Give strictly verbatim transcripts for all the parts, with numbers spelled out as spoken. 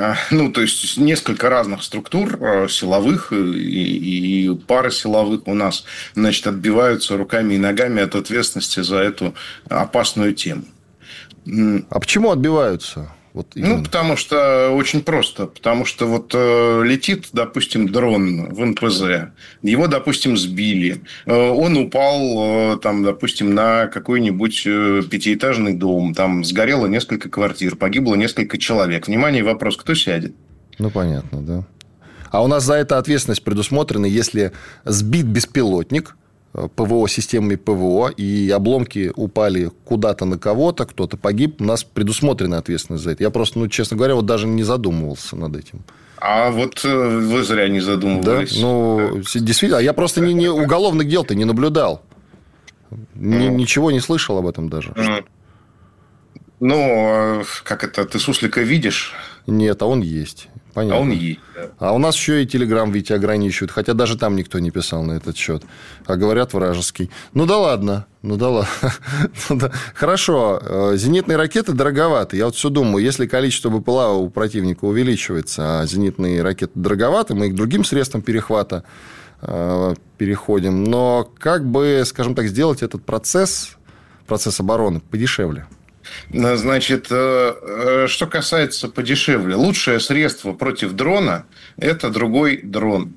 Ну, то есть, несколько разных структур силовых и, и парасиловых у нас, значит, отбиваются руками и ногами от ответственности за эту опасную тему. А почему отбиваются? Вот ну, потому что очень просто. Потому что вот э, летит, допустим, дрон в эн пэ зэ. Его, допустим, сбили. Э, он упал, э, там, допустим, на какой-нибудь э, пятиэтажный дом. Там сгорело несколько квартир. Погибло несколько человек. Внимание, вопрос. Кто сядет? Ну, понятно, да. А у нас за это ответственность предусмотрена, если сбит беспилотник ПВО, системами ПВО, и обломки упали куда-то на кого-то, кто-то погиб, у нас предусмотрена ответственность за это. Я просто, ну, честно говоря, вот даже не задумывался над этим. А вот вы зря не задумывались. Да? Ну, действительно, я просто не, не, уголовных дел-то не наблюдал. Ни, ничего не слышал об этом даже. Ну, как это, ты суслика видишь? Нет, а он есть. Понятно. А он есть. Да. А у нас еще и Телеграм, Витя, ограничивают. Хотя даже там никто не писал на этот счет. А говорят, вражеский. Ну, да ладно. Ну, да ладно. Хорошо. Зенитные ракеты дороговаты. Я вот все думаю, если количество БПЛА у противника увеличивается, а зенитные ракеты дороговаты, мы их к другим средствам перехвата переходим. Но как бы, скажем так, сделать этот процесс, процесс обороны подешевле? Значит, что касается подешевле, лучшее средство против дрона – это другой дрон.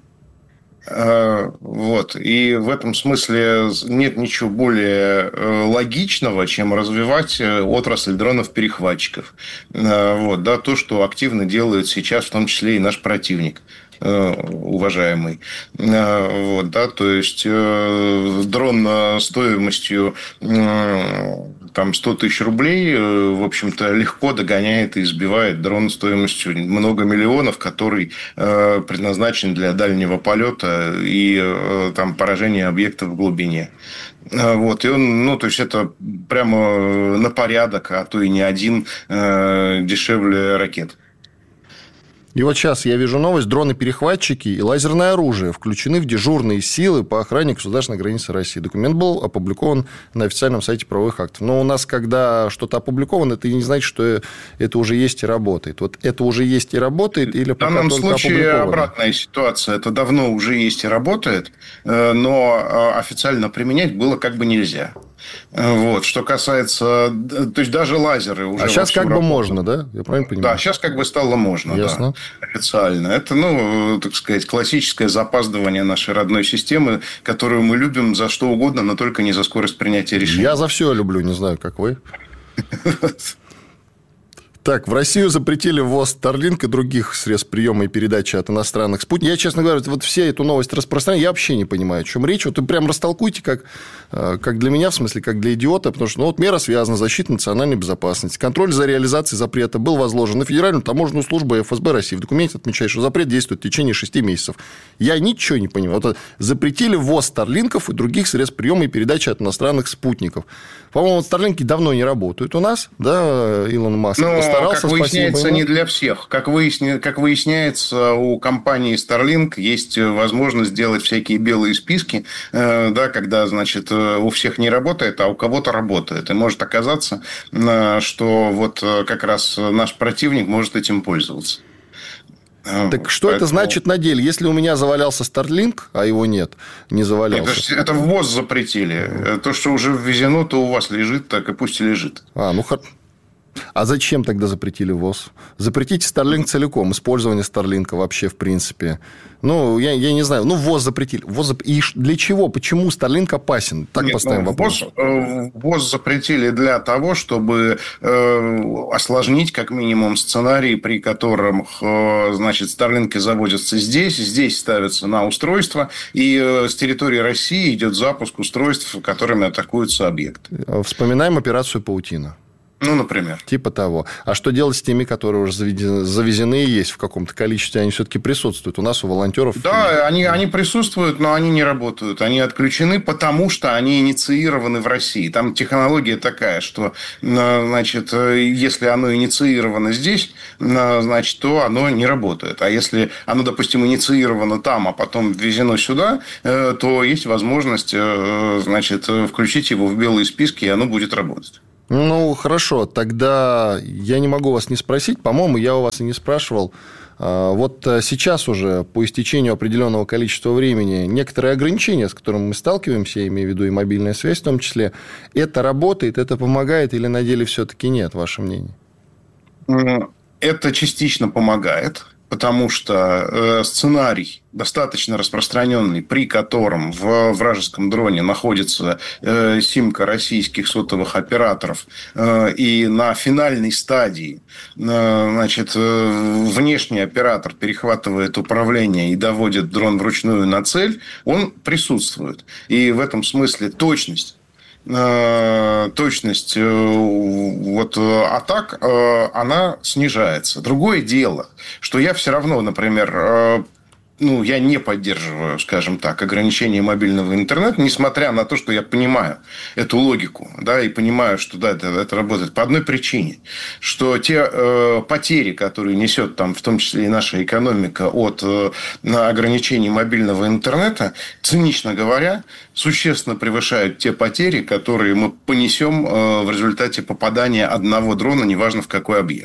Вот. И в этом смысле нет ничего более логичного, чем развивать отрасль дронов-перехватчиков. Вот. Да, то, что активно делает сейчас, в том числе и наш противник уважаемый. Вот, да, то есть дрон стоимостью там сто тысяч рублей, в общем-то, легко догоняет и избивает дрон стоимостью много миллионов, который предназначен для дальнего полета и там поражения объектов в глубине. Вот, и он, ну, то есть, это прямо на порядок, а то и не один дешевле ракет. И вот сейчас я вижу новость. Дроны-перехватчики и лазерное оружие включены в дежурные силы по охране государственной границы России. Документ был опубликован на официальном сайте правовых актов. Но у нас, когда что-то опубликовано, это не значит, что это уже есть и работает. Вот это уже есть и работает, или пока только опубликовано? В данном случае обратная ситуация. Это давно уже есть и работает, но официально применять было как бы нельзя. Вот. Что касается... То есть, даже лазеры уже... А сейчас как бы можно, да? Я правильно понимаю? Да, сейчас как бы стало можно. Ясно. Да, официально. Это, ну, так сказать, классическое запаздывание нашей родной системы, которую мы любим за что угодно, но только не за скорость принятия решений. Я за все люблю, не знаю, как вы. Так, в Россию запретили ввоз Starlink и других средств приема и передачи от иностранных спутников. Я, честно говоря, вот все эту новость распространяю, я вообще не понимаю, о чем речь. Вот вы прям растолкуйте, как, как для меня, в смысле, как для идиота, потому что ну, вот мера связана с защитой национальной безопасности. Контроль за реализацией запрета был возложен на Федеральную таможенную службу эф эс бэ России. В документе отмечается, что запрет действует в течение шести месяцев. Я ничего не понимаю. Вот запретили ввоз Старлинков и других средств приема и передачи от иностранных спутников. По-моему, Старлинки давно не работают у нас, да, Илон Маск постарался, как выясняется, не для всех. Как, выясня... как выясняется, у компании Starlink есть возможность делать всякие белые списки, да, когда, значит, у всех не работает, а у кого-то работает. И может оказаться, что вот как раз наш противник может этим пользоваться. Так что Поэтому... это значит на деле? Если у меня завалялся Starlink, а его нет, не завалялся. Это, это ввоз запретили. То, что уже ввезено, то у вас лежит, так и пусть и лежит. А, ну хорошо. А зачем тогда запретили ввоз? Запретите Starlink целиком, использование Starlink вообще в принципе. Ну, я, я не знаю. Ну, ввоз запретили. Ввоз зап... И для чего? Почему Starlink опасен? Так Нет, поставим ну, вопрос. Ввоз, ввоз запретили для того, чтобы э, осложнить, как минимум, сценарий, при котором, э, значит, Starlink заводятся здесь, здесь ставятся на устройство, и э, с территории России идет запуск устройств, которыми атакуются объекты. Вспоминаем операцию «Паутина». Ну, например. Типа того. А что делать с теми, которые уже завезены, завезены и есть в каком-то количестве? Они все-таки присутствуют у нас, у волонтеров? Да, они, они присутствуют, но они не работают. Они отключены, потому что они инициированы в России. Там технология такая, что, значит, если оно инициировано здесь, значит, то оно не работает. А если оно, допустим, инициировано там, а потом ввезено сюда, то есть возможность, значит, включить его в белые списки, и оно будет работать. Ну, хорошо, тогда я не могу вас не спросить. По-моему, я у вас и не спрашивал. Вот сейчас уже, по истечению определенного количества времени, некоторые ограничения, с которыми мы сталкиваемся, я имею в виду и мобильная связь в том числе, это работает, это помогает или на деле все-таки нет, ваше мнение? Это частично помогает. Потому что сценарий достаточно распространенный, при котором в вражеском дроне находится симка российских сотовых операторов, и на финальной стадии, значит, внешний оператор перехватывает управление и доводит дрон вручную на цель, он присутствует. И в этом смысле точность точность вот, атак, она снижается. Другое дело, что я все равно, например, ну, я не поддерживаю, скажем так, ограничения мобильного интернета, несмотря на то, что я понимаю эту логику, да, и понимаю, что да, это, это работает по одной причине, что те э, потери, которые несет там, в том числе и наша экономика от э, ограничений мобильного интернета, цинично говоря, существенно превышают те потери, которые мы понесем э, в результате попадания одного дрона, неважно в какой объект.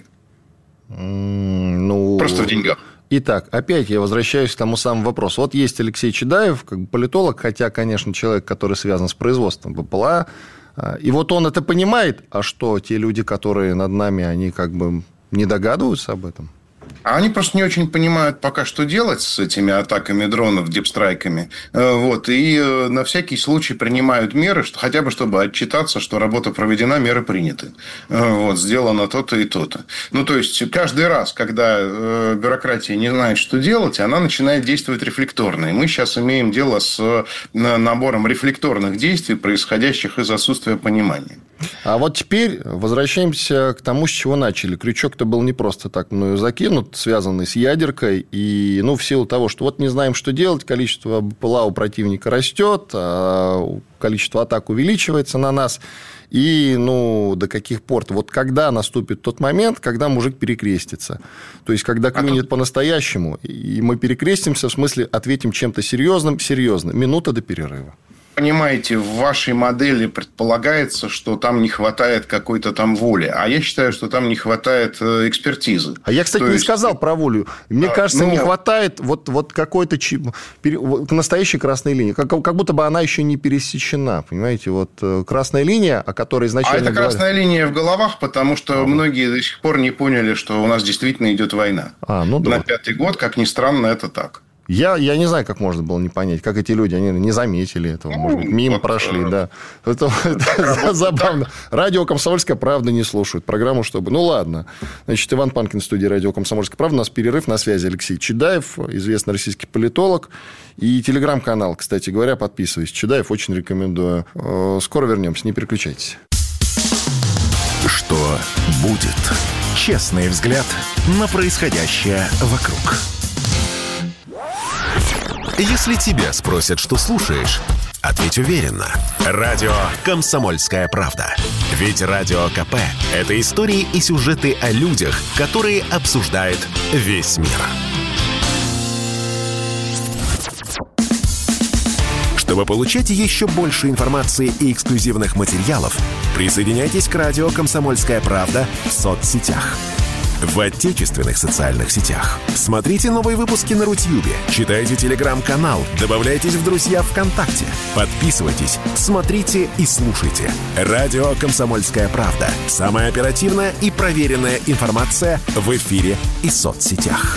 Mm, ну... Просто в деньгах. Итак, опять я возвращаюсь к тому самому вопросу. Вот есть Алексей Чедаев, как бы политолог, хотя, конечно, человек, который связан с производством БПЛА. И вот он это понимает, а что те люди, которые над нами, они как бы не догадываются об этом? А они просто не очень понимают пока, что делать с этими атаками дронов, дипстрайками. Вот. И на всякий случай принимают меры, что, хотя бы чтобы отчитаться, что работа проведена, меры приняты. Вот. Сделано то-то и то-то. Ну, то есть, каждый раз, когда бюрократия не знает, что делать, она начинает действовать рефлекторно. И мы сейчас имеем дело с набором рефлекторных действий, происходящих из отсутствия понимания. А вот теперь возвращаемся к тому, с чего начали. Крючок-то был не просто так мною закинут, связанный с ядеркой. И, ну, в силу того, что вот не знаем, что делать, количество БПЛА у противника растет, а количество атак увеличивается на нас. И, ну, до каких пор? Вот когда наступит тот момент, когда мужик перекрестится? То есть, когда клюнет а тут... по-настоящему, и мы перекрестимся, в смысле, ответим чем-то серьезным, серьезно. Минута до перерыва. Понимаете, в вашей модели предполагается, что там не хватает какой-то там воли. А я считаю, что там не хватает экспертизы. А я, кстати, То не есть... сказал про волю. Мне а, кажется, ну... не хватает вот, вот какой-то настоящей красной линии. Как, как будто бы она еще не пересечена. Понимаете, вот красная линия, о которой изначально... А это говорили... красная линия в головах, потому что а. многие до сих пор не поняли, что у нас действительно идет война. А, ну да. На пятый год, как ни странно, это так. Я, я не знаю, как можно было не понять, как эти люди, они не заметили этого, ну, может быть, мимо вот, прошли, э... да. Это, это забавно. Радио «Комсомольская правда» не слушают программу, чтобы... Ну, ладно. Значит, Иван Панкин в студии радио «Комсомольская правда». У нас перерыв, на связи Алексей Чедаев, известный российский политолог. И телеграм-канал, кстати говоря, подписывайтесь. Чедаев, очень рекомендую. Скоро вернемся, не переключайтесь. Что будет? Честный взгляд на происходящее вокруг. Если тебя спросят, что слушаешь, ответь уверенно. Радио «Комсомольская правда». Ведь Радио КП – это истории и сюжеты о людях, которые обсуждает весь мир. Чтобы получать еще больше информации и эксклюзивных материалов, присоединяйтесь к Радио «Комсомольская правда» в соцсетях. В отечественных социальных сетях. Смотрите новые выпуски на Рутьюбе, читайте телеграм-канал, добавляйтесь в друзья ВКонтакте, подписывайтесь, смотрите и слушайте. Радио «Комсомольская правда». Самая оперативная и проверенная информация в эфире и соцсетях.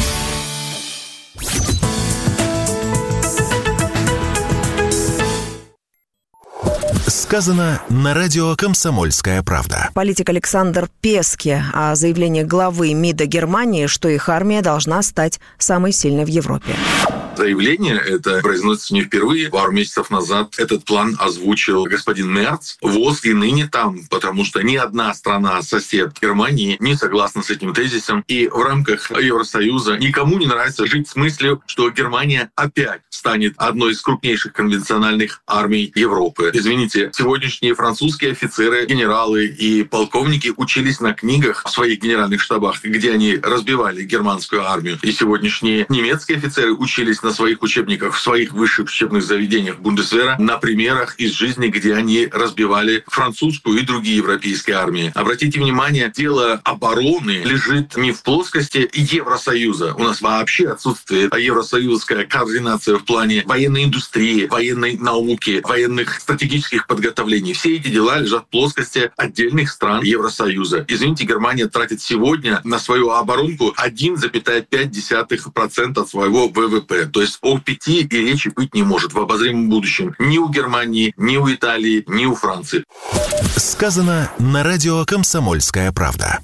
Сказано на радио «Комсомольская правда». Политик Александр Песке о заявлении главы МИДа Германии, что их армия должна стать самой сильной в Европе. Заявление это произносится не впервые. Пару месяцев назад этот план озвучил господин Мерц. ВОЗ и ныне там, потому что ни одна страна-сосед Германии не согласна с этим тезисом. И в рамках Евросоюза никому не нравится жить с мыслью, что Германия опять станет одной из крупнейших конвенциональных армий Европы. Извините, сегодняшние французские офицеры, генералы и полковники учились на книгах в своих генеральных штабах, где они разбивали германскую армию. И сегодняшние немецкие офицеры учились на на своих учебниках, в своих высших учебных заведениях Бундесвера на примерах из жизни, где они разбивали французскую и другие европейские армии. Обратите внимание, дело обороны лежит не в плоскости Евросоюза. У нас вообще отсутствует евросоюзская координация в плане военной индустрии, военной науки, военных стратегических подготовлений. Все эти дела лежат в плоскости отдельных стран Евросоюза. Извините, Германия тратит сегодня на свою оборонку один целых пять десятых процента от своего вэ вэ пэ. То есть о пяти и речи быть не может в обозримом будущем. Ни у Германии, ни у Италии, ни у Франции. Сказано на радио «Комсомольская правда».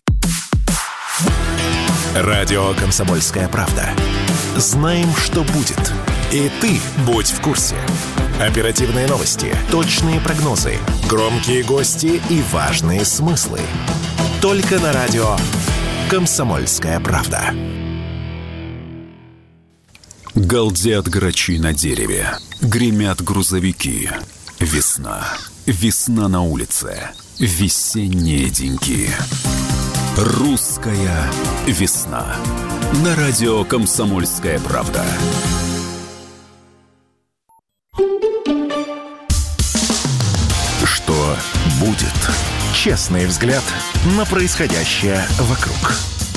Радио «Комсомольская правда». Знаем, что будет. И ты будь в курсе. Оперативные новости, точные прогнозы, громкие гости и важные смыслы. Только на радио «Комсомольская правда». Галдят грачи на дереве, гремят грузовики. Весна, весна на улице, весенние деньки. Русская весна. На радио «Комсомольская правда». Что будет? Честный взгляд на происходящее вокруг.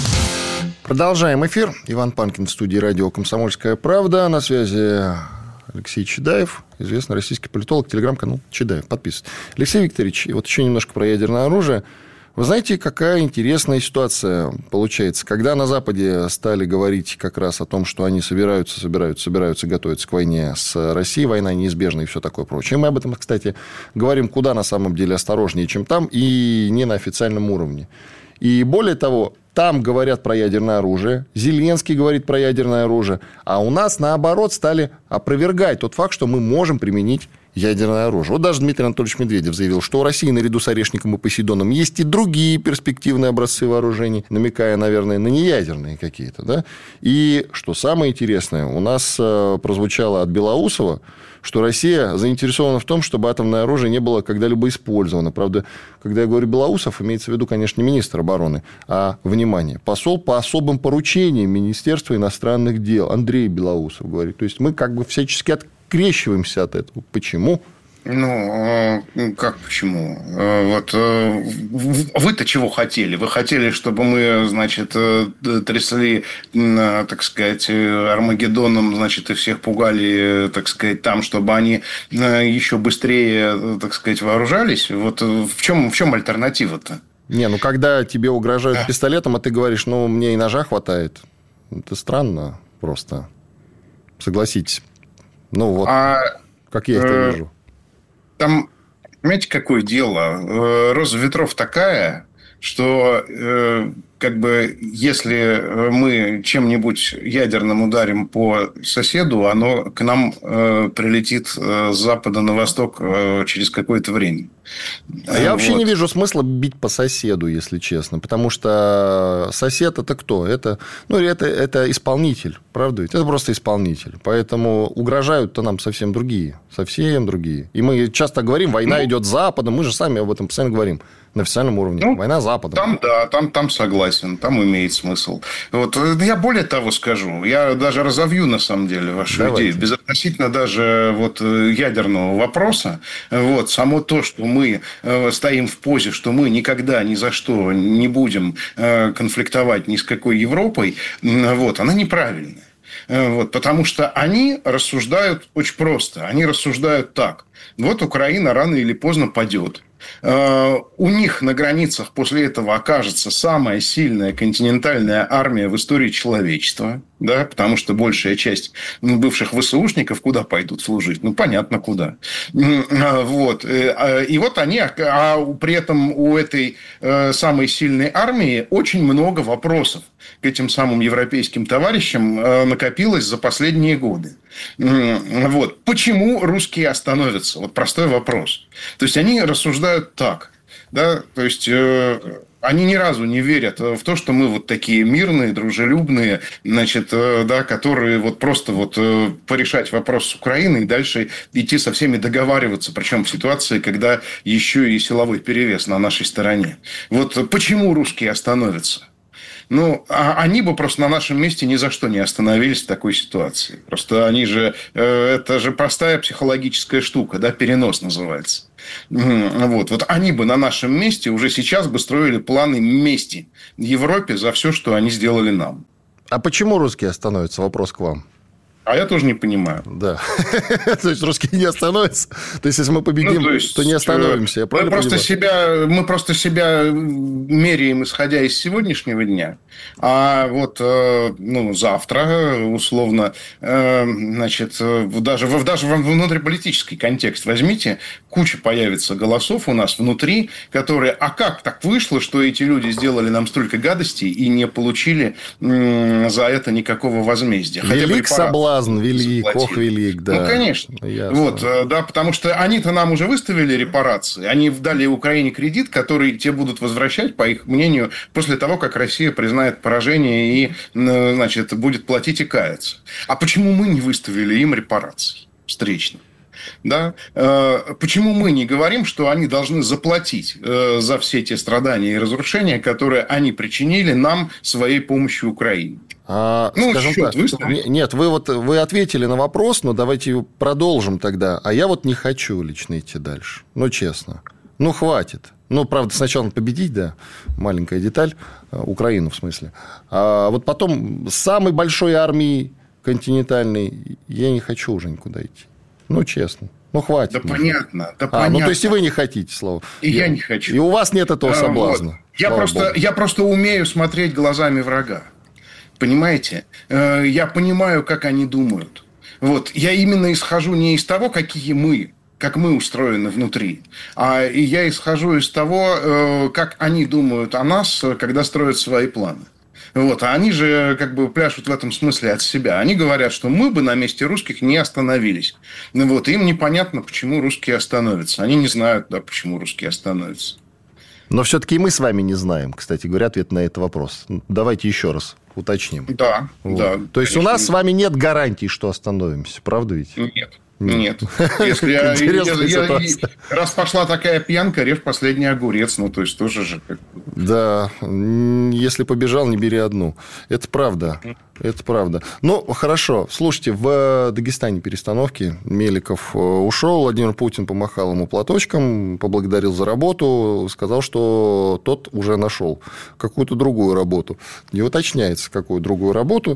Продолжаем эфир. Иван Панкин в студии радио «Комсомольская правда». На связи Алексей Чедаев, известный российский политолог, телеграм-канал Чедаев. Подписывайтесь. Алексей Викторович, и вот еще немножко про ядерное оружие. Вы знаете, какая интересная ситуация получается? Когда на Западе стали говорить как раз о том, что они собираются, собираются, собираются готовиться к войне с Россией, война неизбежна и все такое прочее. Мы об этом, кстати, говорим куда на самом деле осторожнее, чем там, и не на официальном уровне. И более того, там говорят про ядерное оружие, Зеленский говорит про ядерное оружие, а у нас, наоборот, стали опровергать тот факт, что мы можем применить ядерное оружие. Вот даже Дмитрий Анатольевич Медведев заявил, что у России наряду с Орешником и Посейдоном есть и другие перспективные образцы вооружений, намекая, наверное, на неядерные какие-то. Да? И, что самое интересное, у нас прозвучало от Белоусова, что Россия заинтересована в том, чтобы атомное оружие не было когда-либо использовано. Правда, когда я говорю Белоусов, имеется в виду, конечно, не министр обороны, а, внимание, посол по особым поручениям Министерства иностранных дел Андрей Белоусов говорит. То есть, мы как бы всячески открещиваемся от этого. Почему? Ну, как почему? Вот вы-то чего хотели? Вы хотели, чтобы мы, значит, трясли, так сказать, Армагеддоном, значит, и всех пугали, так сказать, там, чтобы они еще быстрее, так сказать, вооружались? Вот в чем, в чем альтернатива-то? Не, ну, когда тебе угрожают а? пистолетом, а ты говоришь, ну, мне и ножа хватает. Это странно просто. Согласитесь. Ну, вот, а, как я это э, вижу. Там, понимаете, какое дело? Роза ветров такая, что э, как бы если мы чем-нибудь ядерным ударим по соседу, оно к нам э, прилетит с запада на восток э, через какое-то время. А я вообще вот. не вижу смысла бить по соседу, если честно. Потому что сосед – это кто? Это, ну, это, это исполнитель, правда ведь? Это просто исполнитель. Поэтому угрожают-то нам совсем другие. Совсем другие. И мы часто говорим, война ну, идет с Западом. Мы же сами об этом постоянно говорим. На официальном уровне. Ну, война с Западом. Там, да, там, там согласен. Там имеет смысл. Вот. Я более того скажу. Я даже разовью, на самом деле, вашу Давайте. идею. Безотносительно даже вот ядерного вопроса. Вот. Само то, что мы стоим в позе, что мы никогда ни за что не будем конфликтовать ни с какой Европой, вот, она неправильная. Вот, потому что они рассуждают очень просто. Они рассуждают так. Вот Украина рано или поздно падет. У них на границах после этого окажется самая сильная континентальная армия в истории человечества. Да, потому что большая часть бывших ВСУшников куда пойдут служить? Ну, понятно, куда. Вот. И вот они... А при этом у этой самой сильной армии очень много вопросов к этим самым европейским товарищам накопилось за последние годы. Вот. Почему русские остановятся? Вот простой вопрос. То есть, они рассуждают так. Да? То есть... Они ни разу не верят в то, что мы вот такие мирные, дружелюбные, значит, да, которые вот просто вот порешать вопрос с Украиной и дальше идти со всеми договариваться, причем в ситуации, когда еще и силовой перевес на нашей стороне. Вот почему русские остановятся? Ну, а они бы просто на нашем месте ни за что не остановились в такой ситуации. Просто они же... Это же простая психологическая штука, да, перенос называется. Вот. Вот они бы на нашем месте уже сейчас бы строили планы мести Европе за все, что они сделали нам. А почему русские остановятся? Вопрос к вам. А я тоже не понимаю. Да. То есть, русские не остановятся? То есть, если мы победим, ну, то, есть, то не остановимся. Я мы, просто себя, мы просто себя меряем, исходя из сегодняшнего дня. А вот ну, завтра, условно, значит, даже, даже в внутриполитический контекст возьмите, куча появится голосов у нас внутри, которые... А как так вышло, что эти люди сделали нам столько гадостей и не получили за это никакого возмездия? Велик соблазн. Велик, ох, велик, да. Ну, конечно. Вот, да, потому что они-то нам уже выставили репарации. Они дали Украине кредит, который те будут возвращать, по их мнению, после того, как Россия признает поражение и, значит, будет платить и каяться. А почему мы не выставили им репарации встречно? Да? Почему мы не говорим, что они должны заплатить за все те страдания и разрушения, которые они причинили нам своей помощью Украине? А, ну, скажем так, выставить. Нет, вы вот вы ответили на вопрос, но давайте продолжим тогда. А я вот не хочу лично идти дальше. Ну, честно. Ну, хватит. Ну, правда, сначала победить, да, маленькая деталь, Украину в смысле. А вот потом с самой большой армией континентальной я не хочу уже никуда идти. Ну, честно. Ну, хватит. Да может. понятно. Да а, понятно. Ну, то есть, и вы не хотите, Слава. И я, я не хочу. И у вас нет этого соблазна. Вот. Я, просто, я просто умею смотреть глазами врага. Понимаете? Я понимаю, как они думают. Вот. Я именно исхожу не из того, какие мы, как мы устроены внутри, а я исхожу из того, как они думают о нас, когда строят свои планы. Вот. А они же как бы пляшут в этом смысле от себя. Они говорят, что мы бы на месте русских не остановились. Вот. Им непонятно, почему русские остановятся. Они не знают, да, почему русские остановятся. Но все-таки и мы с вами не знаем, кстати говоря, ответ на этот вопрос. Давайте еще раз уточним. Да, вот. да. То есть, конечно, у нас с вами нет гарантий, что остановимся, правда ведь? Нет. Нет. Если я, я, я, раз пошла такая пьянка, режь последний огурец. Ну, то есть, тоже же... Как... Да. Если побежал, не бери одну. Это правда. Это правда. Ну, хорошо. Слушайте, в Дагестане перестановки. Меликов ушел. Владимир Путин помахал ему платочком, поблагодарил за работу, сказал, что тот уже нашел какую-то другую работу. Не уточняется, какую другую работу.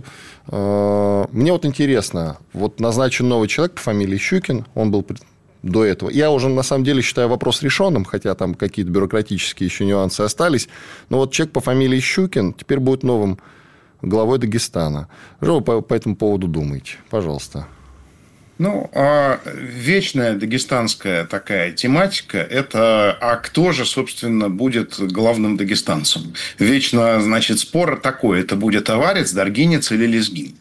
Мне вот интересно. Вот назначен новый человек по фамилии Щукин. Он был до этого. Я уже, на самом деле, считаю вопрос решенным, хотя там какие-то бюрократические еще нюансы остались. Но вот человек по фамилии Щукин теперь будет новым главой Дагестана. Что вы по, по этому поводу думаете? Пожалуйста. Ну, а вечная дагестанская такая тематика – это а кто же, собственно, будет главным дагестанцем? Вечно, значит, спор такой – это будет аварец, даргинец или лезгин.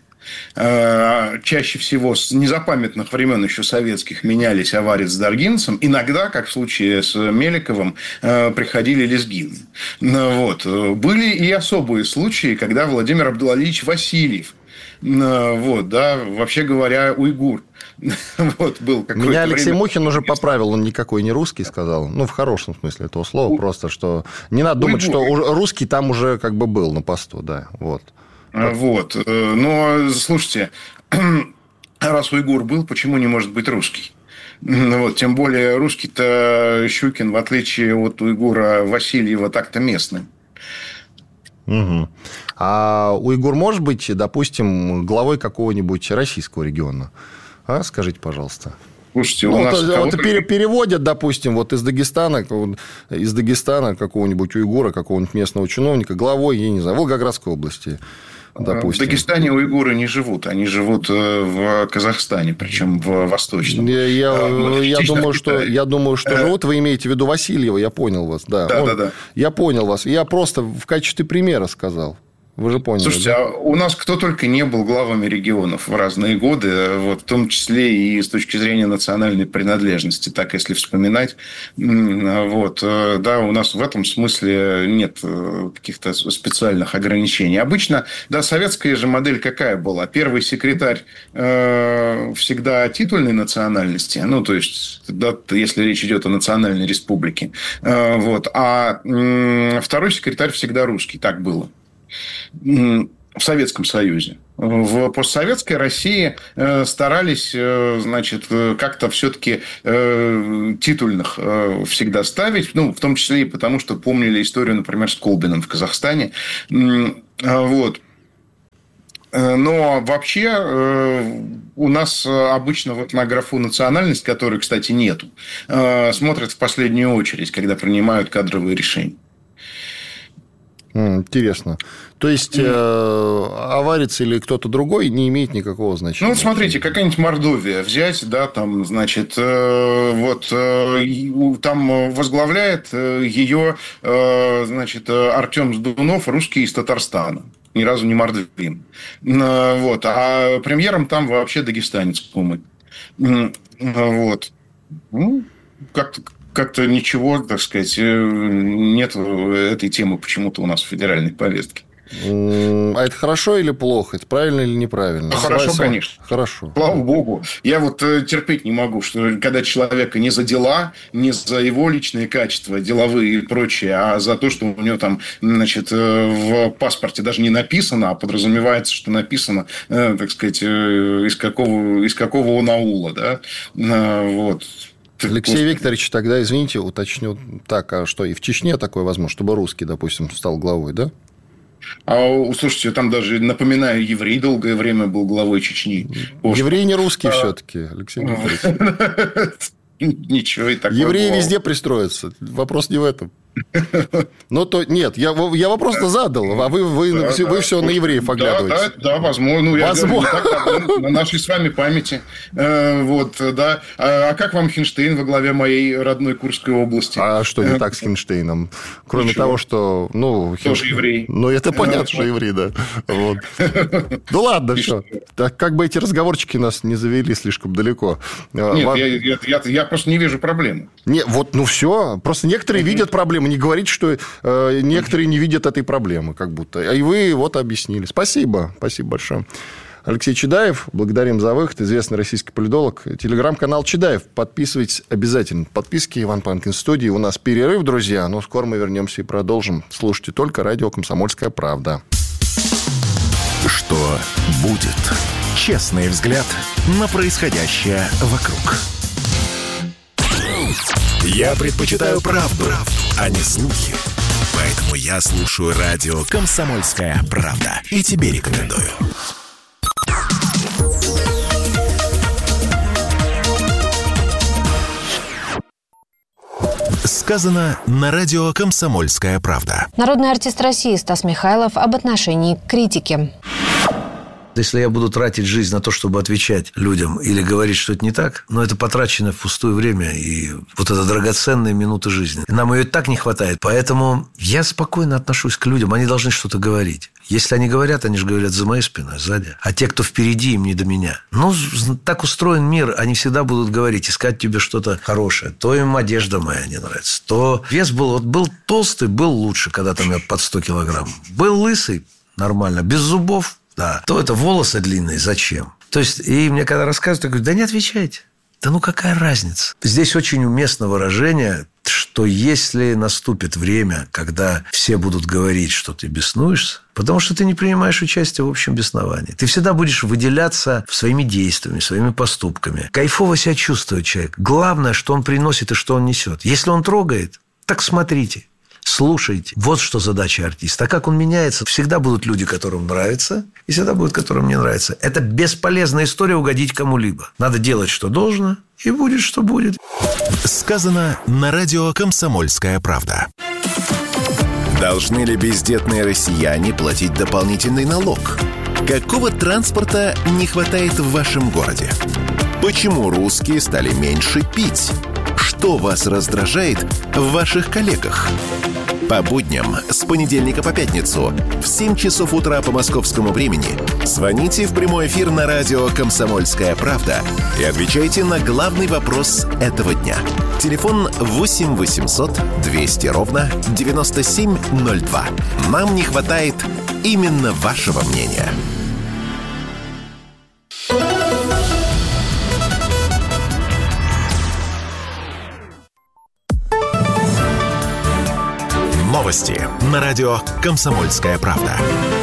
Чаще всего с незапамятных времен еще советских менялись аварец с даргинцем. Иногда, как в случае с Меликовым, приходили лезгины. Вот. Были и особые случаи, когда Владимир Абдулалиевич Васильев, вот, да, вообще говоря, уйгур. Вот, был Меня Алексей время... Мухин уже поправил, он никакой не русский сказал. Ну, в хорошем смысле этого слова. У... Просто, что не надо думать, уйгур. Что русский там уже как бы был на посту. Да, вот. Вот. Но, слушайте, раз уйгур был, почему не может быть русский? Вот. Тем более, русский-то Щукин, в отличие от уйгура Васильева, так-то местный. Угу. А уйгур может быть, допустим, главой какого-нибудь российского региона? А? Скажите, пожалуйста. Слушайте, ну, у нас вот, вот переводят, допустим, вот из Дагестана, из Дагестана какого-нибудь уйгура, какого-нибудь местного чиновника главой, я не знаю, Волгоградской области. Допустим. В Дагестане уйгуры не живут. Они живут в Казахстане, причем в Восточном. Я, я, а, я, думаю, что, я думаю, что живут. Вы имеете в виду Васильева, я понял вас. Да, да, Он, да, да. Я понял вас. Я просто в качестве примера сказал. Вы же поняли. Слушайте, да? а у нас кто только не был главами регионов в разные годы, вот, в том числе и с точки зрения национальной принадлежности, так если вспоминать. Вот, да, у нас в этом смысле нет каких-то специальных ограничений. Обычно, да, советская же модель какая была? Первый секретарь э, всегда титульной национальности, ну, то есть, да, если речь идет о национальной республике. Э, вот, а э, второй секретарь всегда русский. Так было. в Советском Союзе. В постсоветской России старались, значит, как-то все-таки титульных всегда ставить, ну, в том числе и потому, что помнили историю, например, с Колбиным в Казахстане. Вот. Но вообще у нас обычно вот на графу национальность, которой, кстати, нету, смотрят в последнюю очередь, когда принимают кадровые решения. Интересно. То есть, э, аварец или кто-то другой не имеет никакого значения? Ну, вот смотрите, какая-нибудь Мордовия взять, да, там, значит, э, вот, э, там возглавляет ее, э, значит, Артем Сдунов, русский из Татарстана. Ни разу не мордвин. Вот. А премьером там вообще дагестанец Кумы. Вот. Ну, как-то... Как-то ничего, так сказать, нет этой темы почему-то у нас в федеральной повестке. А это хорошо или плохо? Это правильно или неправильно? Ну, хорошо, Слава, конечно. Хорошо. Слава богу. Я вот терпеть не могу, что когда человека не за дела, не за его личные качества, деловые и прочее, а за то, что у него там, значит, в паспорте даже не написано, а подразумевается, что написано, так сказать, из какого, из какого он аула, да, вот. Алексей Викторович, тогда, извините, уточню так, а что и в Чечне такое возможно, чтобы русский, допустим, стал главой, да? А, слушайте, там даже, напоминаю, еврей долгое время был главой Чечни. Еврей не русский все-таки, Алексей Викторович. Ничего и такого. Евреи везде пристроятся. Вопрос не в этом. Ну, то нет, я, я вопрос-то задал, а вы, вы, да, вы, да. вы все на евреев оглядываете. Да, да, да, возможно. Ну, возможно. Я говорю, так, на нашей с вами памяти. Э, вот, да. А, а как вам Хинштейн во главе моей родной Курской области? А что не так с Хинштейном? Кроме Ничего. того, что... Ну, Тоже Хинш... еврей. Ну, это понятно, что еврей, да. Вот. Ну, ладно, все. Так, как бы эти разговорчики нас не завели слишком далеко. Нет, Вам... я, я, я, я просто не вижу проблемы. Не, вот, ну, все. Просто некоторые mm-hmm. видят проблемы. Не говорите, что э, некоторые не видят этой проблемы, как будто. И вы вот объяснили. Спасибо. Спасибо большое. Алексей Чедаев. Благодарим за выход. Известный российский политолог. Телеграм-канал Чедаев. Подписывайтесь обязательно. Подписки. Иван Панкин в студии. У нас перерыв, друзья. Но скоро мы вернемся и продолжим. Слушайте только радио «Комсомольская правда». Что будет? Честный взгляд на происходящее вокруг. Я предпочитаю правду, правду, а не слухи. Поэтому я слушаю радио «Комсомольская правда». И тебе рекомендую. Сказано на радио «Комсомольская правда». Народный артист России Стас Михайлов об отношении к критике. Если я буду тратить жизнь на то, чтобы отвечать людям или говорить, что это не так, но это потраченное впустую время и вот это драгоценные минуты жизни. Нам ее и так не хватает. Поэтому я спокойно отношусь к людям. Они должны что-то говорить. Если они говорят, они же говорят за моей спиной, сзади. А те, кто впереди, им не до меня. Ну, так устроен мир. Они всегда будут говорить, искать тебе что-то хорошее. То им одежда моя не нравится. То вес был... Вот был толстый, был лучше, когда там я под сто килограмм. Был лысый, нормально. Без зубов. Да, то это волосы длинные, зачем? То есть, и мне когда рассказывают, я говорю, да не отвечайте. Да ну какая разница? Здесь очень уместно выражение, что если наступит время, когда все будут говорить, что ты беснуешься, потому что ты не принимаешь участие в общем бесновании. Ты всегда будешь выделяться своими действиями, своими поступками. Кайфово себя чувствует человек. Главное, что он приносит и что он несет. Если он трогает, так смотрите. Слушайте. Вот что задача артиста. А как он меняется? Всегда будут люди, которым нравится, и всегда будут, которым не нравится. Это бесполезная история угодить кому-либо. Надо делать, что должно, и будет, что будет. Сказано на радио «Комсомольская правда». Должны ли бездетные россияне платить дополнительный налог? Какого транспорта не хватает в вашем городе? Почему русские стали меньше пить? Что вас раздражает в ваших коллегах? По будням с понедельника по пятницу в семь часов утра по московскому времени звоните в прямой эфир на радио «Комсомольская правда» и отвечайте на главный вопрос этого дня. Телефон восемь восемьсот двести ровно девяносто семь ноль два. Нам не хватает именно вашего мнения. Новости на радио «Комсомольская правда».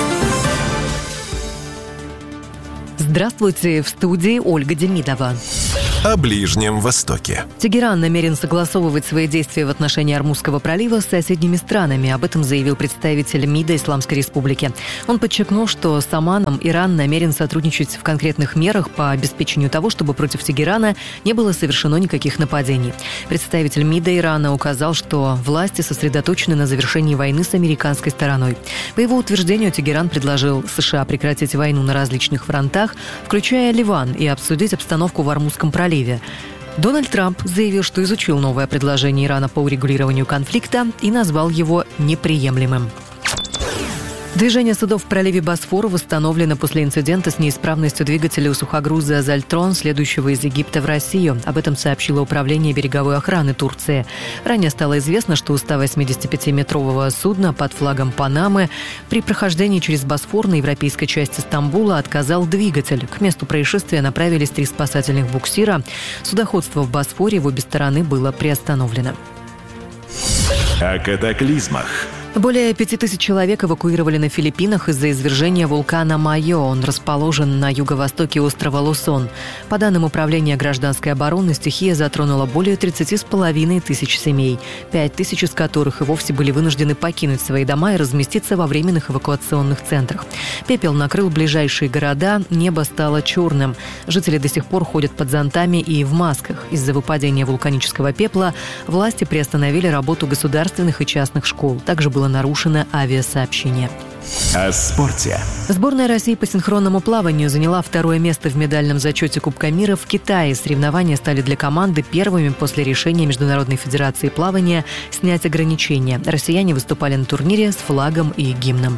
Здравствуйте, в студии Ольга Демидова. О Ближнем Востоке. Тегеран намерен согласовывать свои действия в отношении Ормузского пролива с соседними странами. Об этом заявил представитель МИДа Исламской Республики. Он подчеркнул, что с Оманом Иран намерен сотрудничать в конкретных мерах по обеспечению того, чтобы против Тегерана не было совершено никаких нападений. Представитель МИДа Ирана указал, что власти сосредоточены на завершении войны с американской стороной. По его утверждению, Тегеран предложил США прекратить войну на различных фронтах, включая Ливан, и обсудить обстановку в Ормузском проливе. Дональд Трамп заявил, что изучил новое предложение Ирана по урегулированию конфликта и назвал его неприемлемым. Движение судов в проливе Босфор восстановлено после инцидента с неисправностью двигателя у сухогруза «Азальтрон», следующего из Египта в Россию. Об этом сообщило Управление береговой охраны Турции. Ранее стало известно, что у ста восьмидесятипятиметрового судна под флагом Панамы при прохождении через Босфор на европейской части Стамбула отказал двигатель. К месту происшествия направились три спасательных буксира. Судоходство в Босфоре в обе стороны было приостановлено. О катаклизмах. Более пяти тысяч человек эвакуировали на Филиппинах из-за извержения вулкана Майо. Он расположен на юго-востоке острова Лусон. По данным Управления гражданской обороны, стихия затронула более тридцати с половиной тысяч семей, пять тысяч из которых и вовсе были вынуждены покинуть свои дома и разместиться во временных эвакуационных центрах. Пепел накрыл ближайшие города, небо стало черным. Жители до сих пор ходят под зонтами и в масках. Из-за выпадения вулканического пепла власти приостановили работу государственных и частных школ. Также было нарушено авиасообщение. О спорте. Сборная России по синхронному плаванию заняла второе место в медальном зачете Кубка мира в Китае. Соревнования стали для команды первыми после решения Международной федерации плавания снять ограничения. Россияне выступали на турнире с флагом и гимном.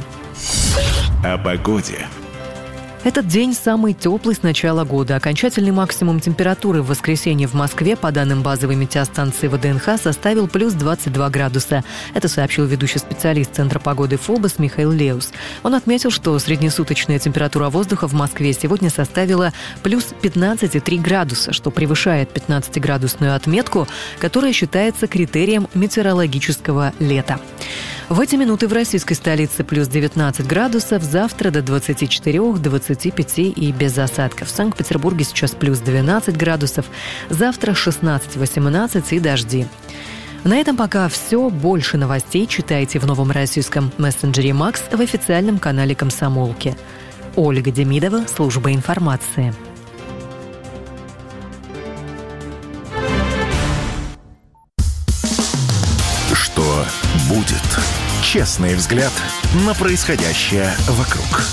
О погоде. Этот день самый теплый с начала года. Окончательный максимум температуры в воскресенье в Москве, по данным базовой метеостанции ВДНХ, составил плюс двадцать два градуса. Это сообщил ведущий специалист Центра погоды ФОБОС Михаил Леус. Он отметил, что среднесуточная температура воздуха в Москве сегодня составила плюс пятнадцать целых три градуса, что превышает пятнадцатиградусную отметку, которая считается критерием метеорологического лета. В эти минуты в российской столице плюс девятнадцать градусов, завтра до двадцати четырёх, двадцати пяти и без осадков. В Санкт-Петербурге сейчас плюс двенадцать градусов, завтра шестнадцать-восемнадцать и дожди. На этом пока все. Больше новостей читайте в новом российском мессенджере «Макс» в официальном канале «Комсомолки». Ольга Демидова, служба информации. Что будет? Честный взгляд на происходящее вокруг.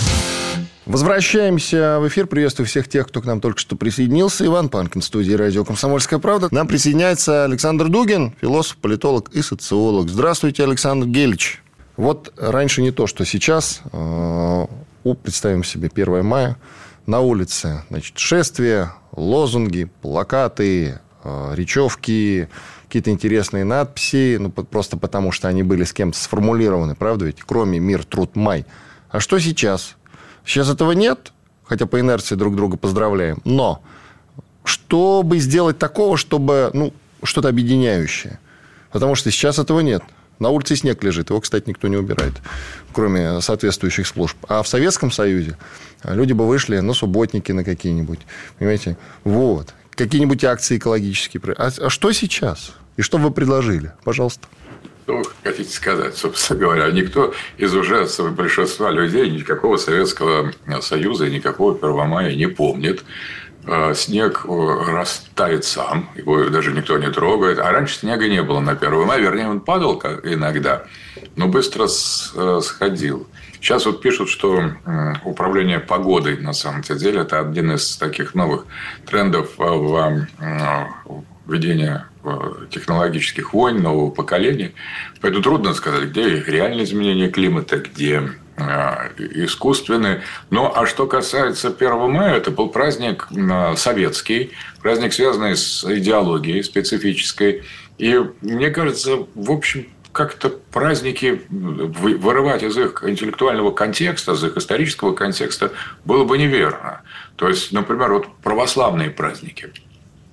Возвращаемся в эфир. Приветствую всех тех, кто к нам только что присоединился. Иван Панкин, студии радио «Комсомольская правда». Нам присоединяется Александр Дугин, философ, политолог и социолог. Здравствуйте, Александр Гельевич. Вот раньше не то, что сейчас. Представим себе первое мая. На улице, значит, шествия, лозунги, плакаты, речевки, какие-то интересные надписи, ну, просто потому, что они были с кем-то сформулированы, правда ведь? Кроме «Мир, труд, май». А что сейчас? Сейчас этого нет, хотя по инерции друг друга поздравляем. Но чтобы сделать такого, чтобы, ну, что-то объединяющее? Потому что сейчас этого нет. На улице снег лежит, его, кстати, никто не убирает, кроме соответствующих служб. А в Советском Союзе люди бы вышли на субботники на какие-нибудь, понимаете? Вот. Какие-нибудь акции экологические. А, а что сейчас? И что вы предложили? Пожалуйста. Что вы хотите сказать, собственно говоря? Никто из уже большинства людей никакого Советского Союза и никакого первого мая не помнит. Снег растает сам, его даже никто не трогает. А раньше снега не было на первого мая. Вернее, он падал иногда, но быстро сходил. Сейчас вот пишут, что управление погодой, на самом деле, это один из таких новых трендов в ведении технологических войн нового поколения. Поэтому трудно сказать, где реальные изменения климата, где искусственные. Ну, а что касается первого мая, это был праздник советский, праздник, связанный с идеологией специфической. И мне кажется, в общем, как-то праздники вырывать из их интеллектуального контекста, из их исторического контекста было бы неверно. То есть, например, вот православные праздники.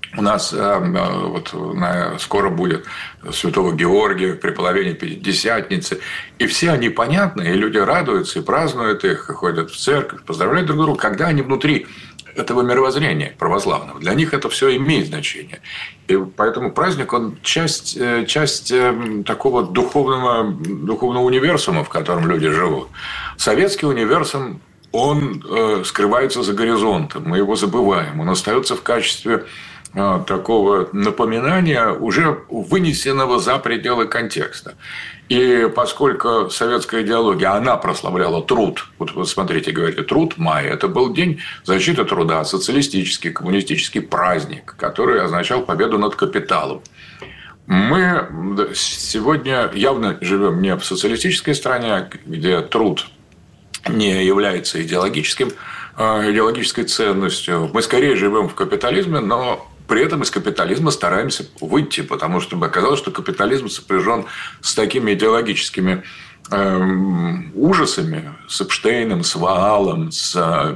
У нас вот, скоро будет Святого Георгия, преполовение Пятидесятницы. И все они понятны, и люди радуются, и празднуют их, и ходят в церковь, поздравляют друг друга, когда они внутри этого мировоззрения православного. Для них это все имеет значение. И поэтому праздник, он часть, часть такого духовного, духовного универсума, в котором люди живут. Советский универсум, он скрывается за горизонтом, мы его забываем. Он остается в качестве такого напоминания, уже вынесенного за пределы контекста. И поскольку советская идеология, она прославляла труд. Вот, вот смотрите, говорите, труд май. Это был день защиты труда, социалистический, коммунистический праздник, который означал победу над капиталом. Мы сегодня явно живем не в социалистической стране, где труд не является идеологическим, идеологической ценностью. Мы скорее живем в капитализме, но при этом из капитализма стараемся выйти, потому что оказалось, что капитализм сопряжен с такими идеологическими э, ужасами, с Эпштейном, с Ваалом, с,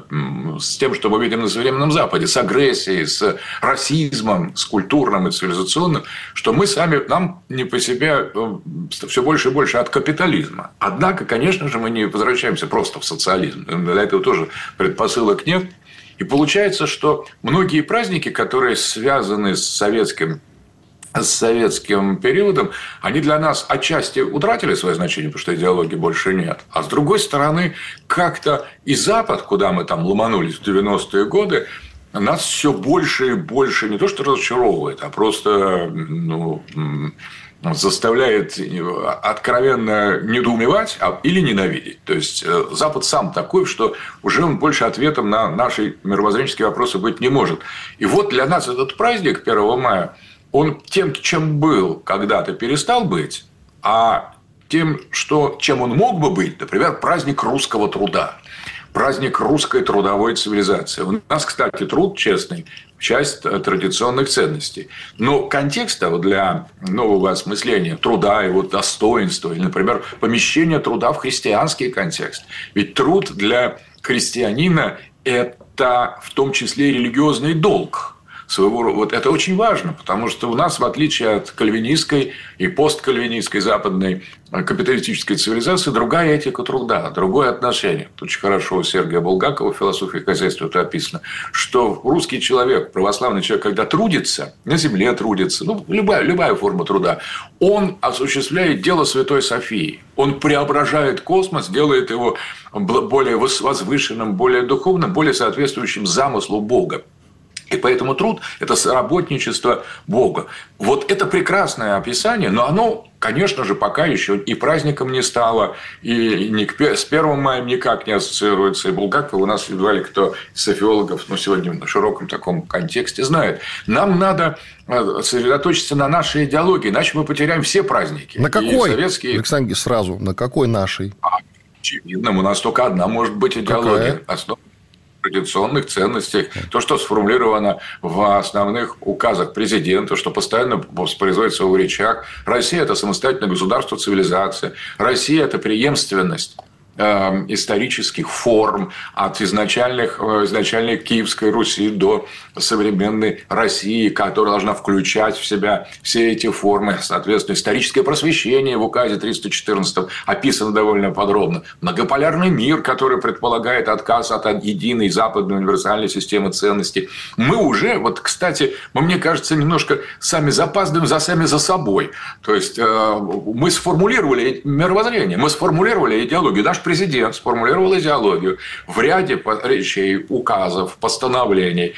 с тем, что мы видим на современном Западе, с агрессией, с расизмом, с культурным и цивилизационным, что мы сами, нам не по себе все больше и больше от капитализма. Однако, конечно же, мы не возвращаемся просто в социализм. Для этого тоже предпосылок нет. И получается, что многие праздники, которые связаны с советским, с советским периодом, они для нас отчасти утратили свое значение, потому что идеологии больше нет. А с другой стороны, как-то и Запад, куда мы там ломанулись в девяностые годы, нас все больше и больше не то что разочаровывает, а просто ну, заставляет откровенно недоумевать или ненавидеть. То есть Запад сам такой, что уже он больше ответом на наши мировоззренческие вопросы быть не может. И вот для нас этот праздник первого мая, он тем, чем был когда-то, перестал быть, а тем, что, чем он мог бы быть, например, праздник русского труда. Праздник русской трудовой цивилизации. У нас, кстати, труд честный – часть традиционных ценностей. Но контекста для нового осмысления труда, его достоинства, или, например, помещение труда в христианский контекст. Ведь труд для христианина – это в том числе и религиозный долг. Своего рода. Вот это очень важно, потому что у нас, в отличие от кальвинистской и посткальвинистской западной капиталистической цивилизации, другая этика труда, другое отношение. Тут очень хорошо у Сергия Булгакова в «Философии хозяйства» это описано, что русский человек, православный человек, когда трудится, на земле трудится, ну, любая, любая форма труда, он осуществляет дело Святой Софии. Он преображает космос, делает его более возвышенным, более духовным, более соответствующим замыслу Бога. И поэтому труд – это соработничество Бога. Вот это прекрасное описание, но оно, конечно же, пока еще и праздником не стало, и с первым маем никак не ассоциируется. И Булгаков у нас едва ли кто из софиологов, ну, сегодня в широком таком контексте знает. Нам надо сосредоточиться на нашей идеологии, иначе мы потеряем все праздники. На какой, советские... Александр, сразу, на какой нашей? А, очевидно, у нас только одна может быть идеология. Основа традиционных ценностей, то, что сформулировано в основных указах президента, что постоянно воспроизводится в речах. Россия – это самостоятельное государство, цивилизация. Россия – это преемственность исторических форм от изначальных, изначальной Киевской Руси до современной России, которая должна включать в себя все эти формы. Соответственно, историческое просвещение в указе триста четырнадцатом описано довольно подробно. Многополярный мир, который предполагает отказ от единой западной универсальной системы ценностей. Мы уже, вот, кстати, мы, мне кажется, немножко сами запаздываем за сами за собой. То есть, мы сформулировали мировоззрение, мы сформулировали идеологию. Наш президент сформулировал идеологию в ряде речей, указов, постановлений.